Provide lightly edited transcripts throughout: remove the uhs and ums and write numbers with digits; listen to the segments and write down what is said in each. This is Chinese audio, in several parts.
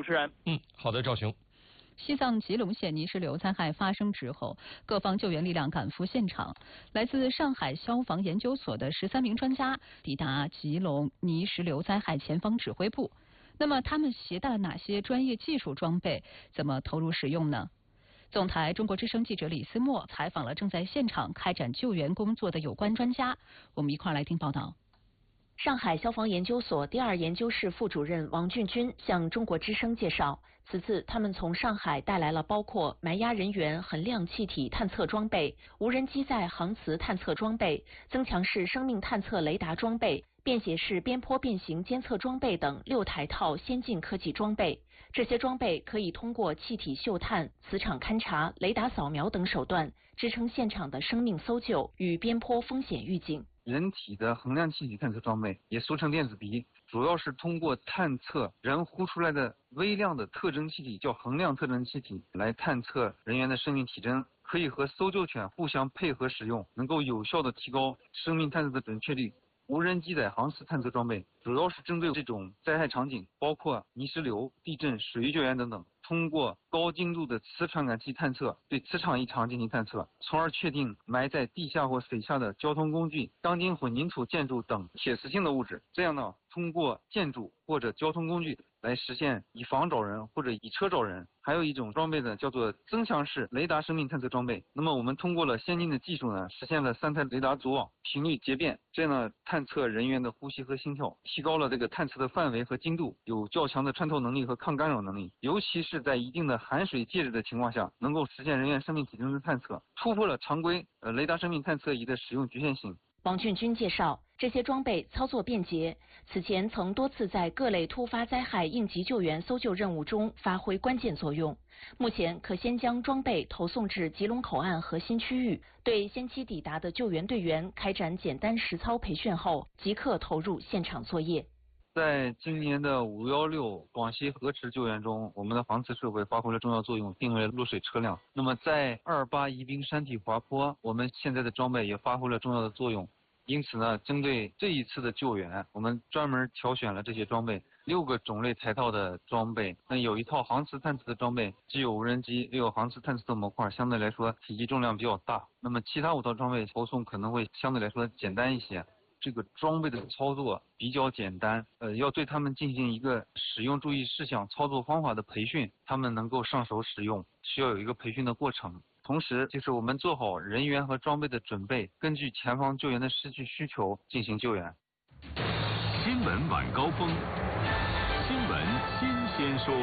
持人。 好的，赵雄。 西藏吉隆县泥石流灾害发生之后，各方救援力量赶赴现场。来自上海消防研究所的13名专家抵达吉隆泥石流灾害前方指挥部。那么，他们携带了哪些专业技术装备？怎么投入使用呢？总台中国之声记者李思墨采访了正在现场开展救援工作的有关专家，我们一块来听报道。 上海消防研究所第二研究室副主任王俊军向中国之声介绍，此次他们从上海带来了包括埋压人员衡量气体探测装备、无人机载航磁探测装备、增强式生命探测雷达装备、便携式边坡变形监测装备等6台套先进科技装备。这些装备可以通过气体嗅探、磁场勘察、雷达扫描等手段，支撑现场的生命搜救与边坡风险预警。 人体的衡量气体探测装备，也俗称电子鼻，主要是通过探测人呼出来的微量的特征气体，叫衡量特征气体，来探测人员的生命体征，可以和搜救犬互相配合使用，能够有效的提高生命探测的准确率。无人机载航磁探测装备主要是针对这种灾害场景，包括泥石流、地震、水域救援等等，通过高精度的磁传感器探测，对磁场异常进行探测，从而确定埋在地下或水下的交通工具、钢筋混凝土建筑等铁磁性的物质。这样呢，通过建筑或者交通工具来实现以房找人或者以车找人。还有一种装备呢，叫做增强式雷达生命探测装备。那么我们通过了先进的技术呢，实现了3台雷达组网，频率节变，这样呢探测人员的呼吸和心跳，提高了这个探测的范围和精度，有较强的穿透能力和抗干扰能力。尤其是在一定的含水介质的情况下，能够实现人员生命体征的探测，突破了常规雷达生命探测仪的使用局限性。 王俊军介绍，这些装备操作便捷，此前曾多次在各类突发灾害应急救援搜救任务中发挥关键作用。目前可先将装备投送至吉隆口岸核心区域，对先期抵达的救援队员开展简单实操培训后，即刻投入现场作业。 在今年的516广西河池救援中，我们的航磁设备发挥了重要作用，定位了落水车辆。那么在28宜宾山体滑坡，我们现在的装备也发挥了重要的作用。因此呢，针对这一次的救援，我们专门挑选了这些装备，6个种类台套的装备。那有一套航磁探测的装备，既有无人机，又有航磁探测的模块，相对来说体积重量比较大。那么其他5套装备投送可能会相对来说简单一些。这个装备的操作比较简单，要对他们进行一个使用注意事项、操作方法的培训，他们能够上手使用，需要有一个培训的过程。同时，就是我们做好人员和装备的准备，根据前方救援的实际需求进行救援。 新闻晚高峰，新闻新鲜说。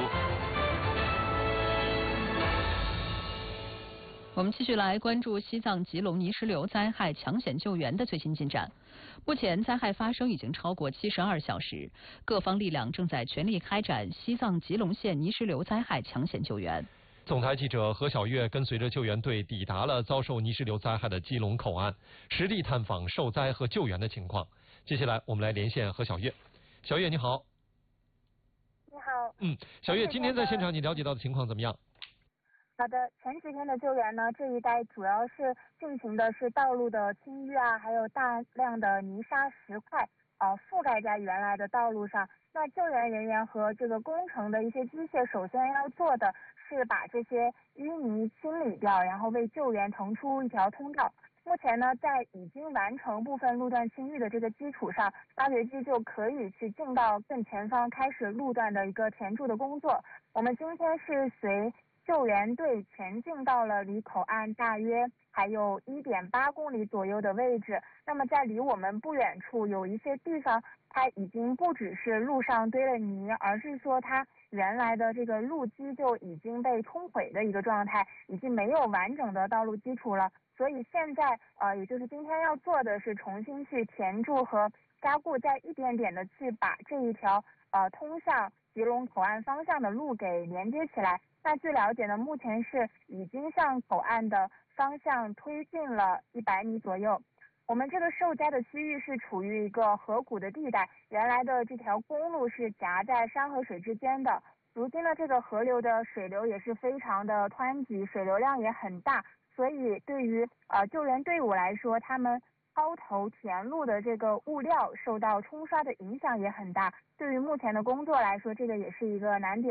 我们继续来关注西藏吉隆泥石流灾害抢险救援的最新进展。目前灾害发生已经超过72小时，各方力量正在全力开展西藏吉隆县泥石流灾害抢险救援。 总台记者何小月跟随着救援队抵达了遭受泥石流灾害的基隆口岸，实地探访受灾和救援的情况。接下来我们来连线何小月。小月你好。 你好。 小月，今天在现场你了解到的情况怎么样？ 好的，前几天的救援呢，这一带主要是进行的是道路的清淤啊，还有大量的泥沙石块覆盖在原来的道路上。那救援人员和这个工程的一些机械，首先要做的是把这些淤泥清理掉，然后为救援腾出一条通道。目前呢，在已经完成部分路段清淤的这个基础上，挖掘机就可以去进到更前方，开始路段的一个填筑的工作。我们今天是随救援队前进到了离口岸大约还有1.8公里左右的位置。那么在离我们不远处有一些地方，它已经不只是路上堆了泥，而是说它原来的这个路基就已经被冲毁的一个状态，已经没有完整的道路基础了。所以现在也就是今天要做的是重新去填筑和加固，再一点点的去把这一条通向吉隆口岸方向的路给连接起来。那据了解呢，目前是已经向口岸的方向推进了100米左右。我们这个受灾的区域是处于一个河谷的地带，原来的这条公路是夹在山和水之间的。如今的这个河流的水流也是非常的湍急，水流量也很大，所以对于救援队伍来说，他们抛投填路的这个物料受到冲刷的影响也很大。对于目前的工作来说，这个也是一个难点。